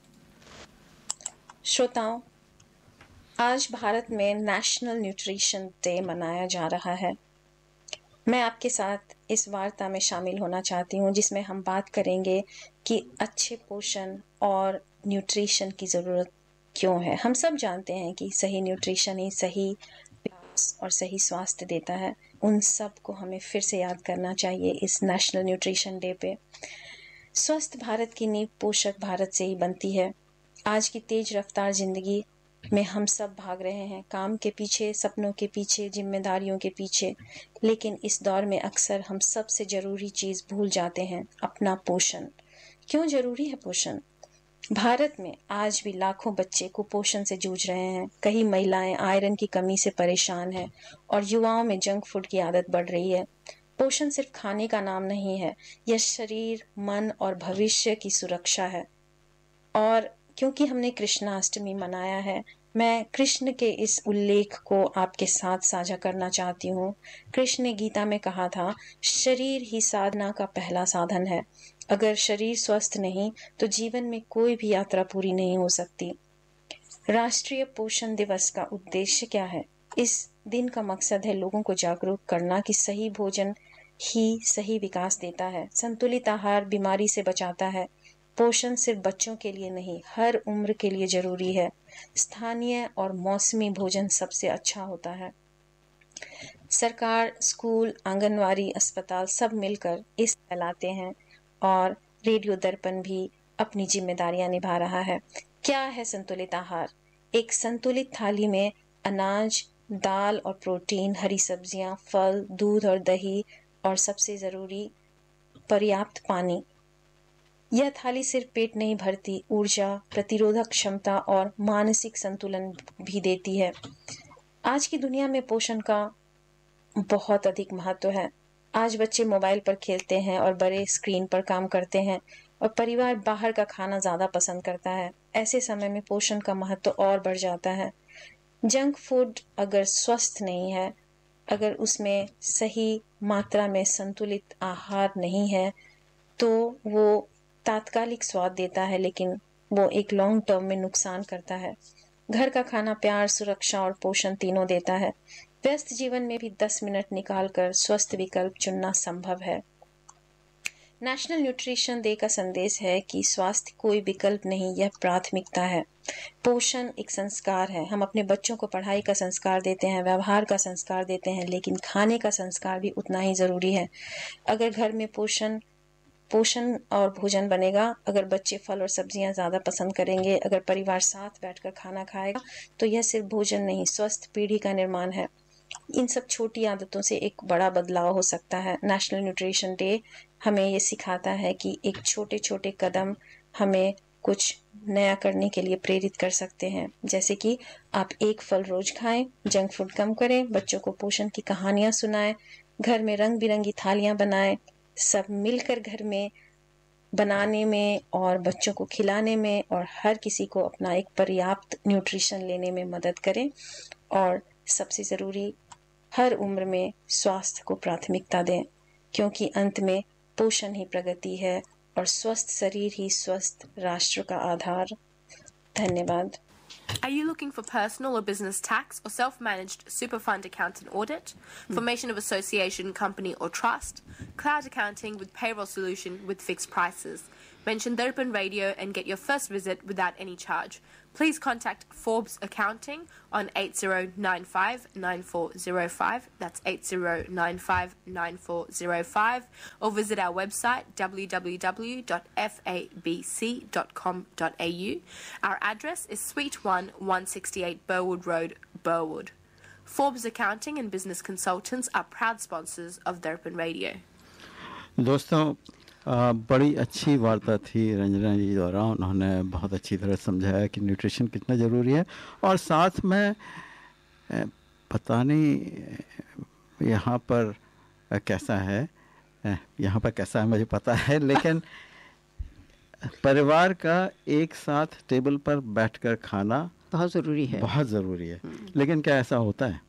श्रोताओं, आज भारत में नेशनल न्यूट्रिशन डे मनाया जा रहा है। मैं आपके साथ इस वार्ता में शामिल होना चाहती हूँ जिसमें हम बात करेंगे कि अच्छे पोषण और न्यूट्रिशन की ज़रूरत क्यों है। हम सब जानते हैं कि सही न्यूट्रिशन ही सही विकास और सही स्वास्थ्य देता है। उन सब को हमें फिर से याद करना चाहिए इस नेशनल न्यूट्रिशन डे पे। स्वस्थ भारत की नींव पोषक भारत से ही बनती है। आज की तेज रफ्तार जिंदगी में हम सब भाग रहे हैं, काम के पीछे, सपनों के पीछे, जिम्मेदारियों के पीछे, लेकिन इस दौर में अक्सर हम सबसे जरूरी चीज भूल जाते हैं, अपना पोषण। क्यों जरूरी है पोषण? भारत में आज भी लाखों बच्चे कुपोषण से जूझ रहे हैं। कई महिलाएं आयरन की कमी से परेशान हैं और युवाओं में जंक फूड की आदत बढ़ रही है। पोषण सिर्फ खाने का नाम नहीं है, यह शरीर, मन और भविष्य की सुरक्षा है। और क्योंकि हमने कृष्णाष्टमी मनाया है, मैं कृष्ण के इस उल्लेख को आपके साथ साझा करना चाहती हूँ। कृष्ण ने गीता में कहा था, शरीर ही साधना का पहला साधन है। अगर शरीर स्वस्थ नहीं तो जीवन में कोई भी यात्रा पूरी नहीं हो सकती। राष्ट्रीय पोषण दिवस का उद्देश्य क्या है? इस दिन का मकसद है लोगों को जागरूक करना कि सही भोजन ही सही विकास देता है। संतुलित आहार बीमारी से बचाता है। पोषण सिर्फ बच्चों के लिए नहीं, हर उम्र के लिए जरूरी है। स्थानीय और मौसमी भोजन सबसे अच्छा होता है। सरकार, स्कूल, आंगनवाड़ी, अस्पताल सब मिलकर इस फैलाते हैं और रेडियो दर्पण भी अपनी जिम्मेदारियां निभा रहा है। क्या है संतुलित आहार? एक संतुलित थाली में अनाज, दाल और प्रोटीन, हरी सब्जियां, फल, दूध और दही और सबसे जरूरी पर्याप्त पानी। यह थाली सिर्फ पेट नहीं भरती, ऊर्जा, प्रतिरोधक क्षमता और मानसिक संतुलन भी देती है। आज की दुनिया में पोषण का बहुत अधिक महत्व है। आज बच्चे मोबाइल पर खेलते हैं और बड़े स्क्रीन पर काम करते हैं और परिवार बाहर का खाना ज्यादा पसंद करता है। ऐसे समय में पोषण का महत्व और बढ़ जाता है। जंक फूड अगर स्वस्थ नहीं है, अगर उसमें सही मात्रा में संतुलित आहार नहीं है, तो वो तात्कालिक स्वाद देता है, लेकिन वो एक लॉन्ग टर्म में नुकसान करता है। घर का खाना प्यार, सुरक्षा और पोषण तीनों देता है। व्यस्त जीवन में भी दस मिनट निकालकर स्वस्थ विकल्प चुनना संभव है। नेशनल न्यूट्रिशन डे का संदेश है कि स्वास्थ्य कोई विकल्प नहीं, यह प्राथमिकता है। पोषण एक संस्कार है। हम अपने बच्चों को पढ़ाई का संस्कार देते हैं, व्यवहार का संस्कार देते हैं, लेकिन खाने का संस्कार भी उतना ही जरूरी है। अगर घर में पोषण पोषण और भोजन बनेगा, अगर बच्चे फल और सब्जियां ज्यादा पसंद करेंगे, अगर परिवार साथ बैठकर खाना खाएगा, तो यह सिर्फ भोजन नहीं, स्वस्थ पीढ़ी का निर्माण है। इन सब छोटी आदतों से एक बड़ा बदलाव हो सकता है। नेशनल न्यूट्रिशन डे हमें ये सिखाता है कि एक छोटे छोटे कदम हमें कुछ नया करने के लिए प्रेरित कर सकते हैं। जैसे कि आप एक फल रोज खाएं, जंक फूड कम करें, बच्चों को पोषण की कहानियां सुनाएं, घर में रंग बिरंगी थालियां बनाएं। सब मिलकर घर में बनाने में और बच्चों को खिलाने में और हर किसी को अपना एक पर्याप्त न्यूट्रिशन लेने में मदद करें। और सबसे ज़रूरी, हर उम्र में स्वास्थ्य को प्राथमिकता दें, क्योंकि अंत में पोषण ही प्रगति है और स्वस्थ शरीर ही स्वस्थ राष्ट्र का आधार। धन्यवाद। Are you looking for personal or business tax or self-managed super fund account and audit? Formation of association, company or trust? Cloud accounting with payroll solution with fixed prices? Mention Darpan Radio and get your first visit without any charge. Please contact Forbes Accounting on eight zero nine five nine four zero five. That's eight zero nine five nine four zero five. Or visit our website w w w dot f a b c dot com dot a u. Our address is Suite one, one sixty-eight Burwood Road, Burwood. Forbes Accounting and Business Consultants are proud sponsors of Darpan Radio. दोस्तों, आ, बड़ी अच्छी वार्ता थी रंजना जी द्वारा। उन्होंने बहुत अच्छी तरह समझाया कि न्यूट्रिशन कितना ज़रूरी है। और साथ में पता नहीं यहाँ पर कैसा है, यहाँ पर कैसा है मुझे पता है, लेकिन परिवार का एक साथ टेबल पर बैठकर खाना बहुत ज़रूरी है, बहुत ज़रूरी है। लेकिन क्या ऐसा होता है?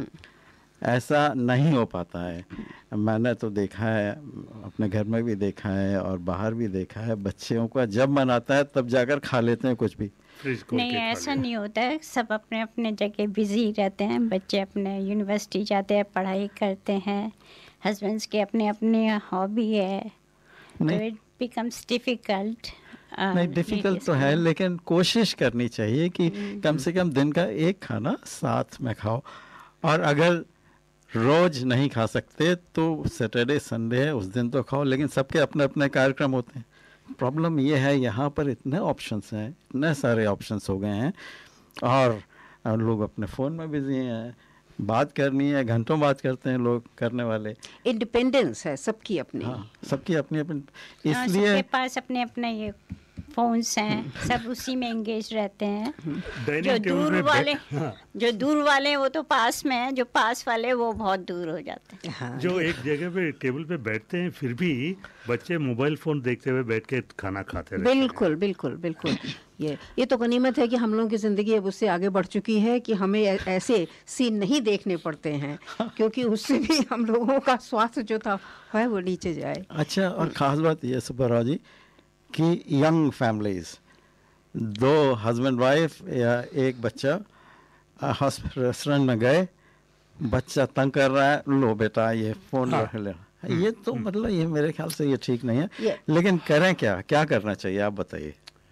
ऐसा नहीं हो पाता है। मैंने तो देखा है, अपने घर में भी देखा है और बाहर भी देखा है, बच्चों का जब मन आता है तब जाकर खा लेते हैं कुछ भी। नहीं, ऐसा नहीं होता है। सब अपने अपने जगह बिजी रहते हैं। बच्चे अपने यूनिवर्सिटी जाते हैं, पढ़ाई करते हैं, हस्बैंड्स के अपने अपने हॉबी है, तो इट बिकम्स डिफ़िकल्ट। नहीं, डिफ़िकल्ट तो है, लेकिन कोशिश करनी चाहिए कि कम से कम दिन का एक खाना साथ में खाओ। और अगर रोज नहीं खा सकते तो सैटरडे संडे है उस दिन तो खाओ, लेकिन सबके अपने अपने कार्यक्रम होते हैं। प्रॉब्लम ये है यहाँ पर इतने ऑप्शंस हैं, इतने सारे ऑप्शंस हो गए हैं और लोग अपने फ़ोन में बिजी हैं। बात करनी है, घंटों बात करते हैं लोग करने वाले। इंडिपेंडेंस है सबकी अपनी। हाँ, सबकी अपनी अपनी, इसलिए सबके पास अपने अपने ये फोन्स हैं, सब उसी में एंगेज रहते हैं। जो दूर वाले हाँ। जो दूर वाले वो तो पास में है, जो पास वाले वो बहुत दूर हो जाते हैं। हाँ। जो एक जगह पे टेबल पे बैठते हैं फिर भी बच्चे मोबाइल फोन देखते हुए बैठ के खाना खाते रहते हैं। बिल्कुल बिल्कुल बिल्कुल। ये ये तो गनीमत है कि हम लोगों की ज़िंदगी अब उससे आगे बढ़ चुकी है कि हमें ऐसे सीन नहीं देखने पड़ते हैं, क्योंकि उससे भी हम लोगों का स्वास्थ्य जो था है वो नीचे जाए। अच्छा, और ख़ास बात ये सुब्बाराव जी कि यंग फैमिलीज़, दो हस्बैंड वाइफ या एक बच्चा रेस्टोरेंट में गए, बच्चा तंग कर रहा है, लो बेटा ये फ़ोन रख ले। ये तो मतलब ये मेरे ख्याल से ये ठीक नहीं है, लेकिन करें क्या, क्या करना चाहिए आप बताइए।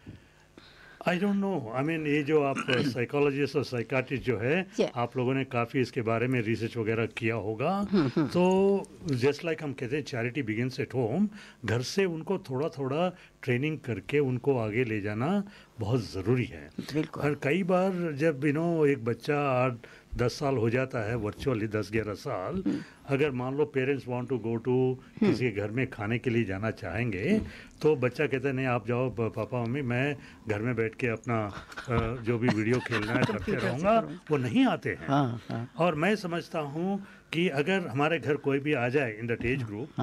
I don't know, I mean ये जो आप साइकोलॉजिस्ट और साइकाट्रिस्ट जो है yeah. आप लोगों ने काफ़ी इसके बारे में रिसर्च वगैरह किया होगा। तो जस्ट लाइक हम कहते हैं चैरिटी बिगिंस एट होम, घर से उनको थोड़ा थोड़ा ट्रेनिंग करके उनको आगे ले जाना बहुत ज़रूरी है। और कई बार जब यू नो एक बच्चा आठ दस साल हो जाता है, वर्चुअली दस ग्यारह साल, अगर मान लो parents want to go to किसी के घर में खाने के लिए जाना चाहेंगे तो बच्चा कहता है नहीं आप जाओ पापा मम्मी, मैं घर में बैठ के अपना जो भी वीडियो खेलना है करते रहूँगा, वो नहीं आते हैं। हाँ, हाँ। और मैं समझता हूँ कि अगर हमारे घर कोई भी आ जाए इन दैट एज ग्रुप,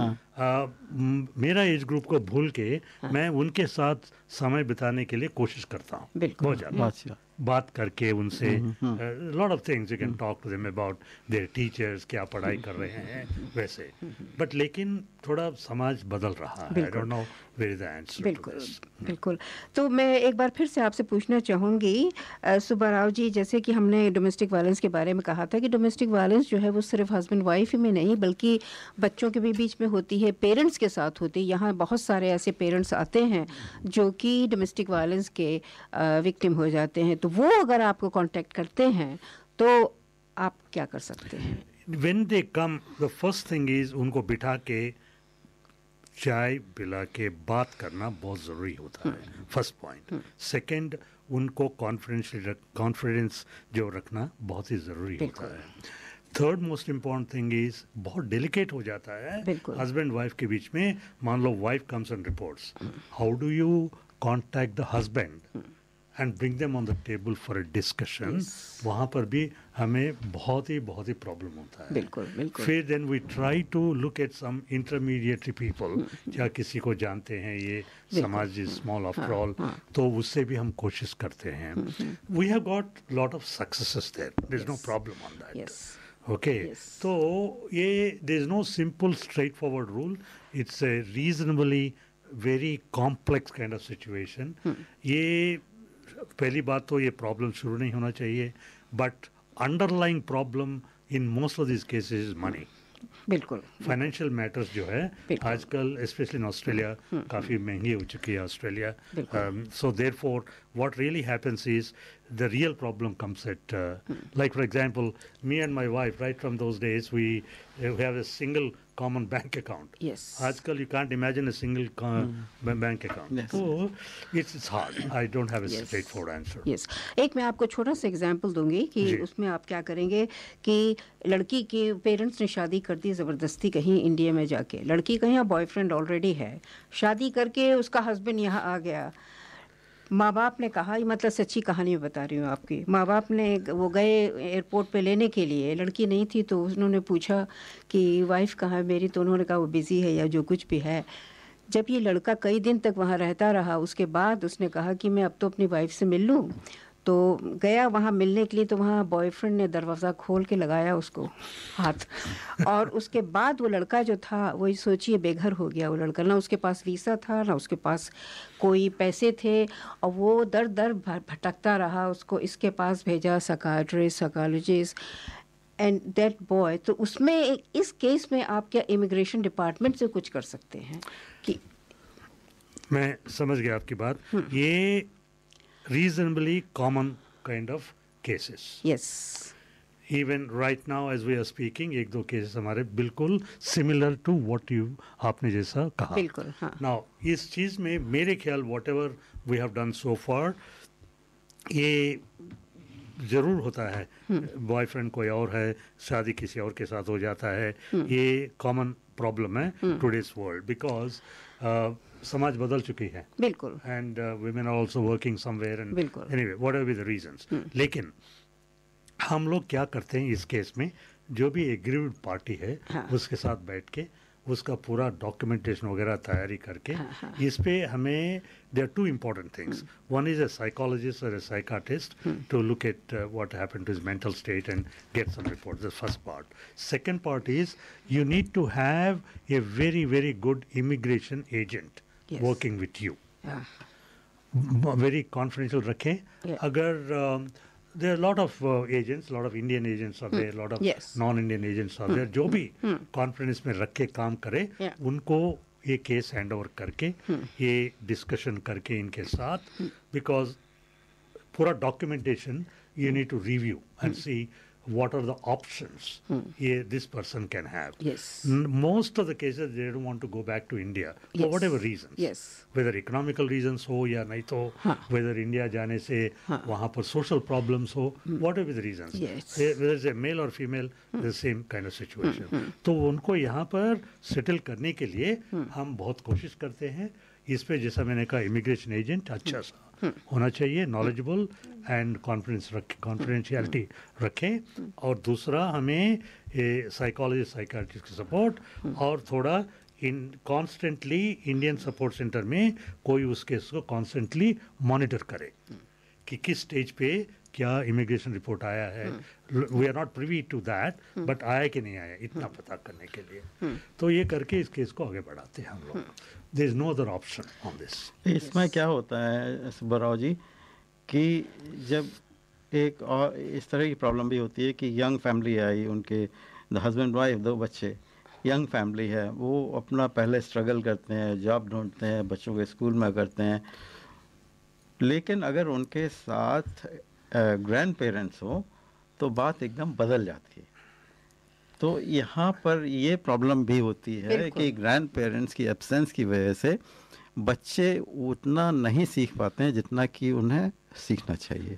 मेरा एज ग्रुप को भूल के हाँ। मैं उनके साथ समय बिताने के लिए कोशिश करता हूँ, बहुत ज़्यादा बात करके उनसे lot of things you can talk to them about their teachers, क्या पढ़ाई कर रहे हैं वैसे। बट लेकिन थोड़ा समाज बदल रहा है, I don't know where is the answer. बिल्कुल बिल्कुल। तो मैं एक बार फिर से आपसे पूछना चाहूँगी सुब्बाराव जी, जैसे कि हमने डोमेस्टिक वायलेंस के बारे में कहा था कि डोमेस्टिक वायलेंस जो है वो सिर्फ हस्बैंड वाइफ में नहीं बल्कि बच्चों के भी बीच में होती है, पेरेंट्स के साथ होती है। यहाँ बहुत सारे ऐसे पेरेंट्स आते हैं जो कि डोमेस्टिक वायलेंस के विक्टिम हो जाते हैं, तो वो अगर आपको कांटेक्ट करते हैं तो आप क्या कर सकते हैं? When they come, the first thing is उनको बिठा के चाय पिला के बात करना बहुत ज़रूरी होता है, फर्स्ट पॉइंट। सेकंड, उनको कॉन्फिडेंस कॉन्फिडेंस जो रखना बहुत ही ज़रूरी होता है। Third most important thing is बहुत डेलिकेट हो जाता है हस्बैंड वाइफ के बीच में। मान लो wife comes and reports, how do you contact the husband and bring them on the table for a discussion. वहाँ पर भी हमें बहुत ही बहुत ही प्रॉब्लम होता है। बिल्कुल बिल्कुल। फिर then we try to look at some intermediary people, क्या किसी को जानते हैं, ये समाज इज स्मॉल आफ्टर ऑल, तो उससे भी हम कोशिश करते हैं। We have got lot of successes there, there is no problem on that. Okay, तो ये there is no simple straight forward rule, it's a reasonably very complex kind of situation. ये पहली बात तो ये प्रॉब्लम शुरू नहीं होना चाहिए, but underlying problem in most of this cases is money. बिल्कुल। फाइनेंशियल मैटर्स जो है आजकल स्पेशली इन ऑस्ट्रेलिया काफ़ी महंगी हो चुकी है Australia. So therefore what really happens is the real problem comes at uh, hmm. like for example me and my wife, right from those days we, uh, we have a single common bank account. Yes. Aajkal you can't imagine a single hmm. bank account. Yes. So it's it's hard. I don't have a yes. straightforward answer. Yes. एक मैं आपको छोटा सा example दूंगी कि उसमें आप क्या करेंगे कि लड़की के पेरेंट्स ने शादी कर दी ज़बरदस्ती कहीं इंडिया में जाके, लड़की का यहाँ बॉयफ्रेंड ऑलरेडी है, शादी करके उसका हस्बैंड यहाँ आ गया, माँ बाप ने कहा, ये मतलब सच्ची कहानी बता रही हूँ आपकी, माँ बाप ने वो गए एयरपोर्ट पे लेने के लिए, लड़की नहीं थी तो उन्होंने पूछा कि वाइफ कहाँ है मेरी, तो उन्होंने कहा वो बिज़ी है या जो कुछ भी है। जब ये लड़का कई दिन तक वहाँ रहता रहा, उसके बाद उसने कहा कि मैं अब तो अपनी वाइफ से मिल लूँ, तो गया वहाँ मिलने के लिए, तो वहाँ बॉयफ्रेंड ने दरवाज़ा खोल के लगाया उसको हाथ, और उसके बाद वो लड़का जो था वही सोचिए बेघर हो गया वो लड़का, ना उसके पास वीज़ा था ना उसके पास कोई पैसे थे, और वो दर दर भटकता रहा, उसको इसके पास भेजा psychiatrist, psychologist and that boy. तो उसमें इस केस में आप क्या इमिग्रेशन डिपार्टमेंट से कुछ कर सकते हैं कि? मैं समझ गया आपकी बात। ये reasonably common kind of cases. Yes. Even right now as we are speaking, एक दो cases हमारे बिल्कुल similar to what you आपने जैसा कहा। बिल्कुल, हाँ। Now इस चीज़ में मेरे ख्याल whatever we have done so far, ये ज़रूर होता है, बॉयफ्रेंड कोई और है, शादी किसी और के साथ हो जाता है, ये कॉमन प्रॉब्लम है टुडेज वर्ल्ड, बिकॉज समाज बदल चुकी है। बिल्कुल। And women are also working somewhere and anyway whatever be the reasons. लेकिन हम लोग क्या करते हैं इस केस में, जो भी एग्रीड पार्टी है हाँ. उसके साथ बैठ के उसका पूरा डॉक्यूमेंटेशन वगैरह तैयारी करके हाँ, हाँ. इस पे हमें there are to important things. One is a psychologist और अ psychiatrist to look at what happened to his mental state and get some report, the first part. Second part is you need to have a very very good immigration agent working with you, very confidential रखें। yeah. अगर uh, there are a lot of uh, agents, a lot of Indian agents are there, a lot of yes. non-Indian agents are there, जो भी conference में रख के काम करे, yeah. उनको ये केस हैंड ओवर करके ये डिस्कशन करके इनके साथ, बिकॉज पूरा documentation you need to review and C what are the options hmm. yeah, this person can have. Yes. N- most of the cases they don't want to go back to India for yes. whatever reasons. Yes. Whether economical reasons हो या नहीं तो हाँ. whether India जाने से हाँ. वहाँ पर social problems हो, hmm. whatever the reasons. Yes. Whether it's a male or female, hmm. the same kind of situation. Hmm. तो उनको यहाँ पर सेटल करने के लिए hmm. हम बहुत कोशिश करते हैं। इस पे जैसा मैंने कहा इमिग्रेशन एजेंट अच्छा सा होना चाहिए, नॉलेजेबल एंड कॉन्फिडेंस रखें, कॉन्फिडेंशियलिटी रखें, और दूसरा हमें साइकोलॉजिस्ट साइकाट्रिस्ट की सपोर्ट, और थोड़ा इन कॉन्स्टेंटली इंडियन सपोर्ट सेंटर में कोई उस केस को कॉन्स्टेंटली मॉनिटर करे कि किस स्टेज पे क्या इमिग्रेशन रिपोर्ट आया है। We are not privy to that, but आया कि नहीं आया इतना पता करने के लिए। तो ये करके इस केस को आगे बढ़ाते हैं हम लोग। There is no other option on this. इसमें क्या होता है सुब्बाराव जी कि जब एक और इस तरह की प्रॉब्लम भी होती है कि यंग फैमिली आई, उनके हस्बैंड वाइफ दो बच्चे, यंग फैमिली है, वो अपना पहले स्ट्रगल करते हैं, जॉब ढूंढते हैं, बच्चों के स्कूल में करते हैं, लेकिन अगर उनके साथ ग्रैंड पेरेंट्स हो तो बात एकदम बदल जाती है। तो यहाँ पर ये प्रॉब्लम भी होती है कि ग्रैंड पेरेंट्स की एब्सेंस की वजह से बच्चे उतना नहीं सीख पाते हैं जितना कि उन्हें सीखना चाहिए।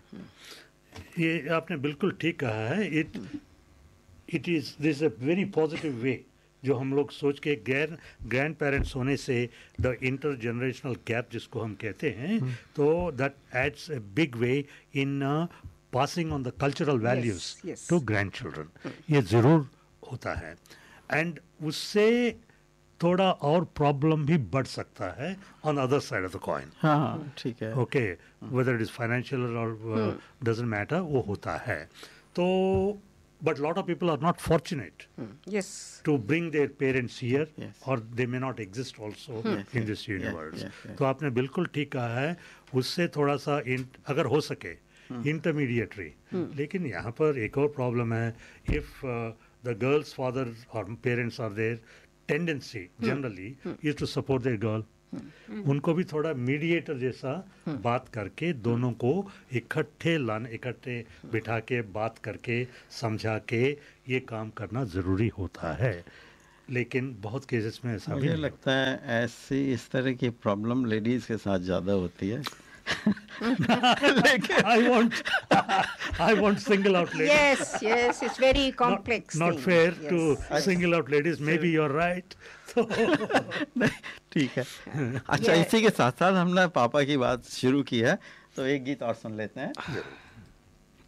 ये आपने बिल्कुल ठीक कहा है। It it is this a very positive way जो हम लोग सोच के गैर ग्रैंड पेरेंट्स होने से द इंटर जनरेशनल गैप जिसको हम कहते हैं, तो that adds a big way in passing on the cultural values to grand children. ये ज़रूर होता है, एंड उससे थोड़ा और प्रॉब्लम भी बढ़ सकता है on other side of the coin. हाँ ठीक है, okay, whether it is financial और डजंट मैटर, वो होता है। तो but lot of people are not fortunate hmm. yes to bring their parents here, yes. or they may not exist also yes. in this universe. yes, yes, yes. तो आपने बिल्कुल ठीक कहा है, उससे थोड़ा सा इन, अगर हो सके इंटरमीडिएटरी hmm. लेकिन यहाँ पर एक और प्रॉब्लम है, इफ द गर्ल्स फादर और parents are there, tendency generally is to support there girl. उनको भी थोड़ा मीडिएटर जैसा बात करके दोनों को इकट्ठे लाने, इकट्ठे बिठा के बात करके समझा के ये काम करना ज़रूरी होता है। लेकिन बहुत केसेस में ऐसा भी मुझे लगता है ऐसी इस तरह की प्रॉब्लम लेडीज़ के साथ ज़्यादा होती है, I want, I want single out ladies. Yes, yes, it's very complex. Not, not thing. fair Yes. to single out ladies. Maybe you're right. So ठीक है. अच्छा, Yeah. इसी के साथ साथ हमने पापा की बात शुरू की है, तो एक गीत और सुन लेते हैं.